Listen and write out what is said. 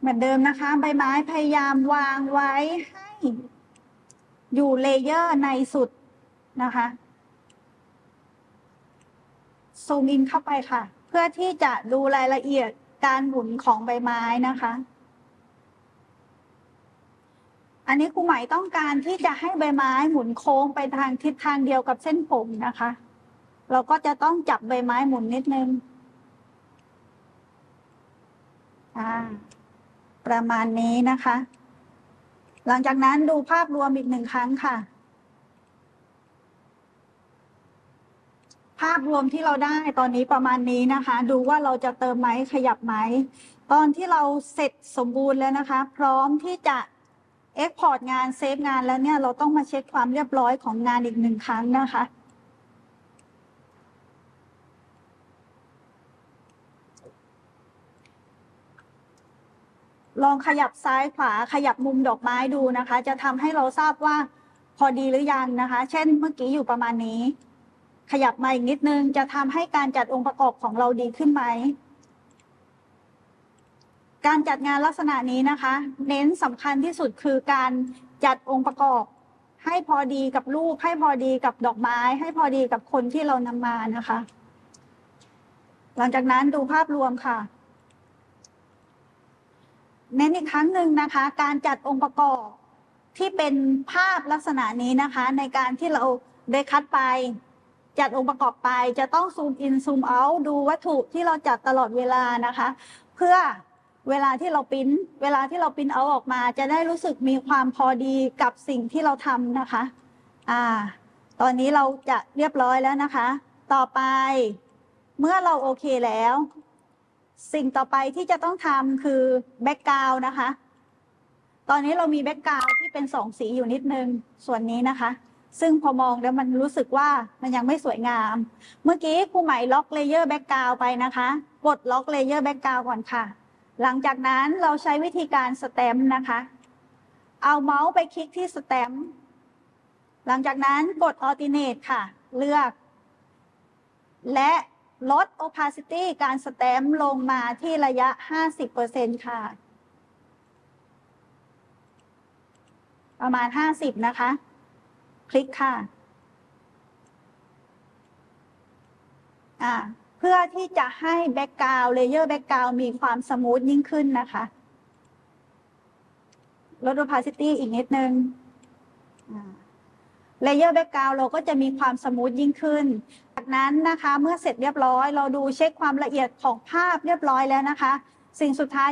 มือนเดิมนะคะใบไม้พยายามวางไว้ให้อยู่เลเยอร์ในสุดนะคะซูมอินเข้าไปค่ะเพื่อที่จะดูรายละเอียดการหมุนของใบไม้นะคะอันนี้ครูไหมต้องการที่จะให้ใบไม้หมุนโค้งไปทางทิศทางเดียวกับเส้นผมนะคะเราก็จะต้องจับใบไม้หมุนนิดนึงประมาณนี้นะคะหลังจากนั้นดูภาพรวมอีกหนึ่งครั้งค่ะภาพรวมที่เราได้ตอนนี้ประมาณนี้นะคะดูว่าเราจะเติมไหมขยับไหมตอนที่เราเสร็จสมบูรณ์แล้วนะคะพร้อมที่จะเอ็กพอร์ตงานเซฟงานแล้วเนี่ยเราต้องมาเช็คความเรียบร้อยของงานอีกหนึ่งครั้งนะคะลองขยับซ้ายขวาขยับมุมดอกไม้ดูนะคะจะทำให้เราทราบว่าพอดีหรือยังนะคะเช่นเมื่อกี้อยู่ประมาณนี้ขยับมาอีกนิดนึงจะทำให้การจัดองค์ประกอบของเราดีขึ้นไหมการจัดงานลักษณะนี้นะคะเน้นสำคัญที่สุดคือการจัดองค์ประกอบให้พอดีกับรูปให้พอดีกับดอกไม้ให้พอดีกับคนที่เรานำมานะคะหลังจากนั้นดูภาพรวมค่ะเน้นอีกครั้งหนึ่งนะคะการจัดองค์ประกอบที่เป็นภาพลักษณะนี้นะคะในการที่เราได้คัดไปจัดองค์ประกอบไปจะต้องซูมอินซูมเอาท์ดูวัตถุที่เราจัดตลอดเวลานะคะเพื่อเวลาที่เราปิ้นเอาออกมาจะได้รู้สึกมีความพอดีกับสิ่งที่เราทำนะคะตอนนี้เราจะเรียบร้อยแล้วนะคะต่อไปเมื่อเราโอเคแล้วสิ่งต่อไปที่จะต้องทำคือแบ็กกราวด์นะคะตอนนี้เรามีแบ็กกราวด์ที่เป็น2 สีอยู่นิดนึงส่วนนี้นะคะซึ่งพอมองแล้วมันรู้สึกว่ามันยังไม่สวยงามเมื่อกี้ครูไหมล็อกเลเยอร์แบ็กกราวด์ไปนะคะกดล็อกเลเยอร์แบ็กกราวด์ก่อนค่ะหลังจากนั้นเราใช้วิธีการสแตมป์นะคะเอาเมาส์ไปคลิกที่สแตมป์หลังจากนั้นกด Alternate ค่ะเลือกและลด opacity การสแตมป์ลงมาที่ระยะ 50% ค่ะประมาณ50นะคะคลิกค่ะเพื่อที่จะให้แบ็กกราวด์เลเยอร์แบ็กกราวด์มีความสมูทยิ่งขึ้นนะคะลด opacity อีกนิดนึงเลเยอร์แบ็กกราวด์เราก็จะมีความสมูทยิ่งขึ้นจากนั้นนะคะเมื่อเสร็จเรียบร้อยเราดูเช็คความละเอียดของภาพเรียบร้อยแล้วนะคะสิ่งสุดท้าย